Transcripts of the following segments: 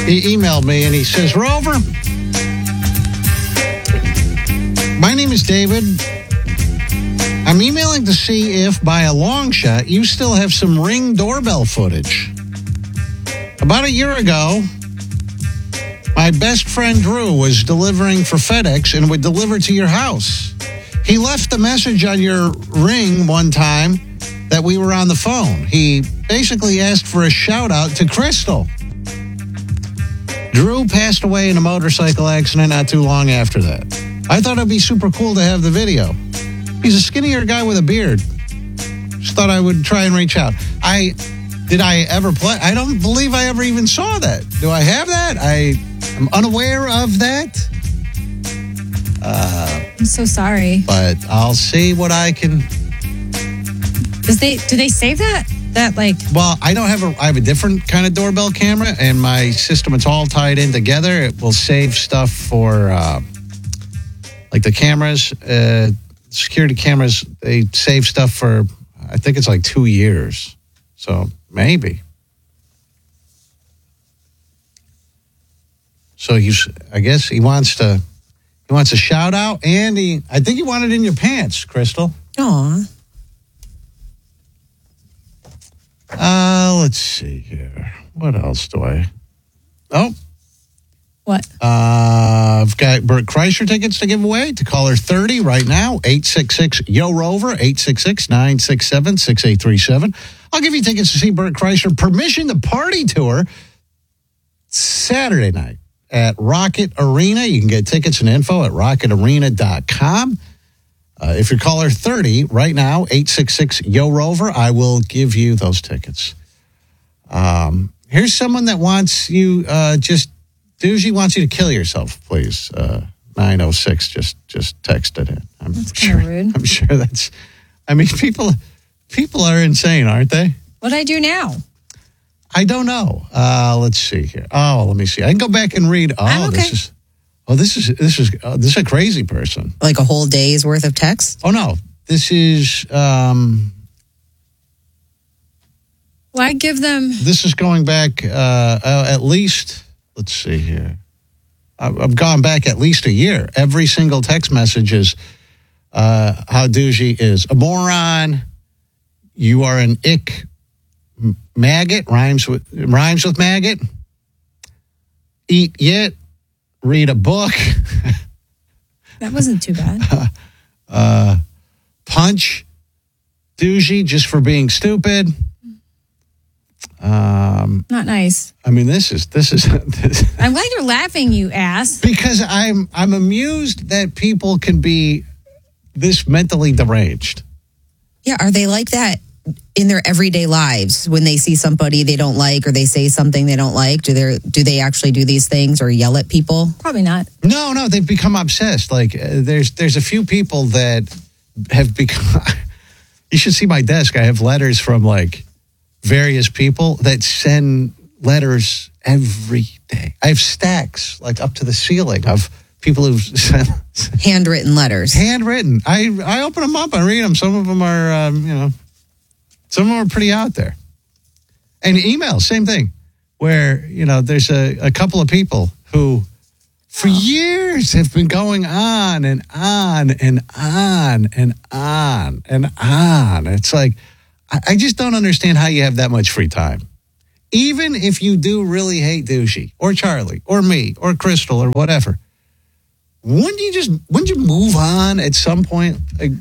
He emailed me and he says, Rover, my name is David. I'm emailing to see if, by a long shot, you still have some Ring doorbell footage. About a year ago, my best friend Drew was delivering for FedEx and would deliver to your house. He left a message on your Ring one time that we were on the phone. He basically asked for a shout out to Crystal. Drew passed away in a motorcycle accident not too long after that. I thought it'd be super cool to have the video. He's a skinnier guy with a beard. Just thought I would try and reach out. Did I ever play? I don't believe I ever even saw that. Do I have that? I'm unaware of that. I'm so sorry. But I'll see what I can. Do they save that? Well, I have a different kind of doorbell camera, and my system, it's all tied in together. It will save stuff for like the cameras, security cameras. They save stuff for, I think it's like 2 years. So maybe. So I guess he wants a shout out, and I think he wanted it in your pants, Crystal. Aw. Let's see here. What else do I? Oh. What? I've got Bert Kreischer tickets to give away to caller 30 right now. 866-YO-ROVER, 866-967-6837. I'll give you tickets to see Bert Kreischer. Permission to Party Tour Saturday night at Rocket Arena. You can get tickets and info at rocketarena.com. If you're caller 30 right now, 866-YO-ROVER, I will give you those tickets. Here's someone that wants you, Doogie wants you to kill yourself, please. 906 just texted it. That's kind of rude. I'm sure people are insane, aren't they? What'd I do now? I don't know. Let's see here. Oh, let me see. I can go back and read. Oh, I'm okay. This is a crazy person. Like a whole day's worth of text? Oh, no. This is... Why give them... This is going back at least... Let's see here. I've gone back at least a year. Every single text message is how Doogie is a moron. You are an ick maggot. Rhymes with maggot. Eat yit. Read a book. That wasn't too bad. Punch Doogie just for being stupid. Not nice. I mean, this is. I'm glad you're laughing, you ass. Because I'm amused that people can be this mentally deranged. Yeah, are they like that in their everyday lives when they see somebody they don't like or they say something they don't like? Do they actually do these things or yell at people? Probably not. No, they've become obsessed. Like there's a few people that have become. You should see my desk. I have letters from like various people that send letters every day. I have stacks like up to the ceiling of people who've sent handwritten letters. Handwritten. I open them up. I read them. Some of them are, some of them are pretty out there. And emails, same thing. Where, there's a couple of people who for years have been going on and on and on and on and on. It's like, I just don't understand how you have that much free time. Even if you do really hate Doogie or Charlie or me or Crystal or whatever, wouldn't you move on at some point?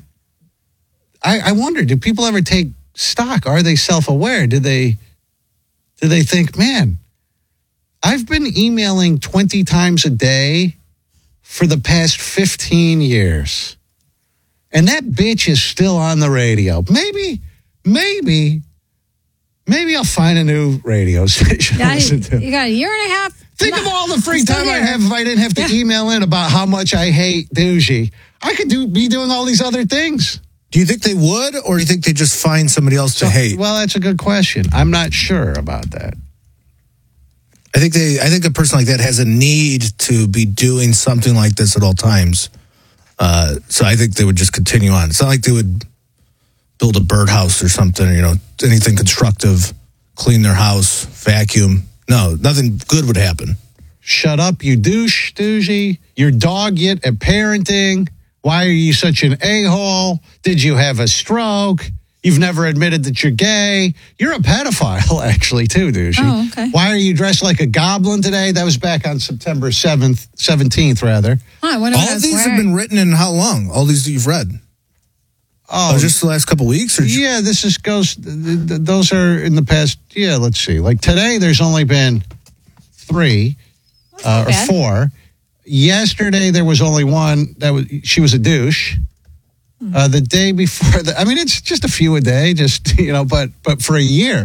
I wonder, do people ever take stock? Are they self-aware? Do they think, man, I've been emailing 20 times a day for the past 15 years. And that bitch is still on the radio. Maybe I'll find a new radio station to listen to. You got a year and a half. Think of all the free time I'd have if I didn't have to email in about how much I hate Doogie. I could be doing all these other things. Do you think they would, or do you think they just find somebody else to hate? Well, that's a good question. I'm not sure about that. I think a person like that has a need to be doing something like this at all times. So I think they would just continue on. It's not like they would build a birdhouse or something, anything constructive, clean their house, vacuum. No, nothing good would happen. Shut up, you douche, douchey. Your dog yet at parenting. Why are you such an a-hole? Did you have a stroke? You've never admitted that you're gay. You're a pedophile, actually, too, douchey. Oh, okay. Why are you dressed like a goblin today? That was back on September 17th, rather. Huh, I wonder what I All of was these have wearing. been written in how long? All these that you've read? Oh, Just the last couple weeks? Or yeah, this is those are in the past. Yeah, let's see. Like today, there's only been 3 or bad. 4. Yesterday, there was only one. She was a douche. The day before, I mean, it's just a few a day, just, but for a year.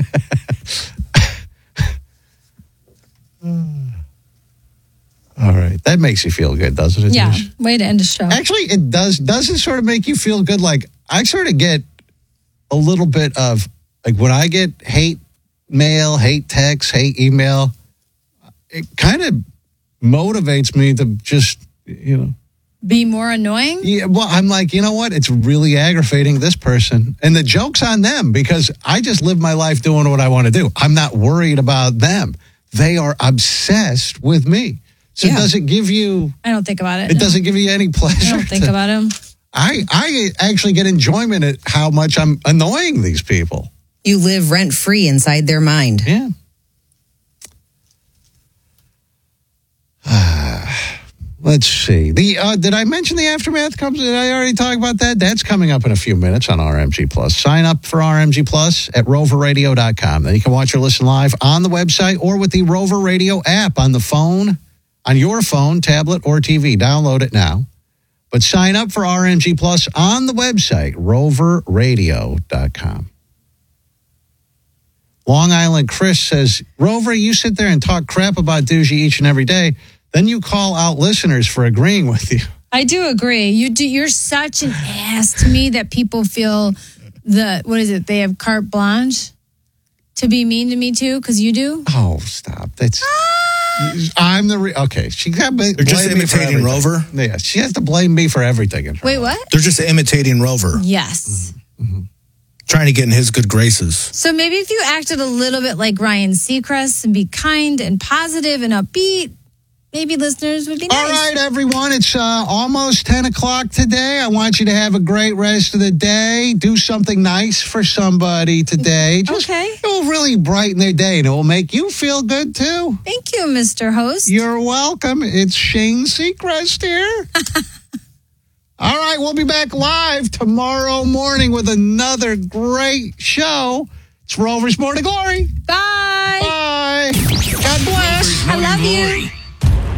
All right. That makes you feel good, doesn't it? Yeah, douche? way to end the show. Actually, it does. Does it sort of make you feel good? Like, I sort of get a little bit of, like, when I get hate mail, hate text, hate email, it kind of motivates me to just, Be more annoying? Yeah, well, I'm like, you know what? It's really aggravating this person. And the joke's on them because I just live my life doing what I want to do. I'm not worried about them. They are obsessed with me. So Yeah. does it give you, I don't think about it. it no. doesn't give you any I pleasure? don't think about him. I actually get enjoyment at how much I'm annoying these people. You live rent free inside their mind. Yeah. Let's see. Did I mention the aftermath comes? Did I already talk about that? That's coming up in a few minutes on RMG Plus. Sign up for RMG Plus at roverradio.com. Then you can watch or listen live on the website or with the Rover Radio app on the phone, on your phone, tablet, or TV. Download it now. But sign up for RMG Plus on the website, roverradio.com. Long Island Chris says, Rover, you sit there and talk crap about Doogie each and every day. Then you call out listeners for agreeing with you. I do agree. You're such an ass to me that people feel they have carte blanche to be mean to me too, because you do. Oh, stop. That's I'm the okay. She got They're just imitating Rover? Yeah, she has to blame me for everything. In her Wait, life. what? They're just imitating Rover, Yes. trying to get in his good graces. So maybe if you acted a little bit like Ryan Seacrest and be kind and positive and upbeat, maybe listeners would be nice. All right, everyone. It's almost 10 o'clock today. I want you to have a great rest of the day. Do something nice for somebody today. Just, Okay. It will really brighten their day, and it will make you feel good, too. Thank you, Mr. Host. You're welcome. It's Shane Seacrest here. All right, we'll be back live tomorrow morning with another great show. It's Rover's Morning Glory. Bye. Bye. God bless. I love you.